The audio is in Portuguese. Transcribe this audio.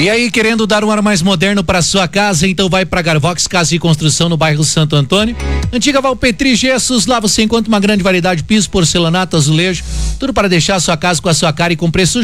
E aí, querendo dar um ar mais moderno para sua casa, então vai para Garvox Casa e Construção no bairro Santo Antônio. Antiga Valpetri Gessos, lá você encontra uma grande variedade de piso, porcelanato, azulejo, tudo para deixar a sua casa com a sua cara e com preço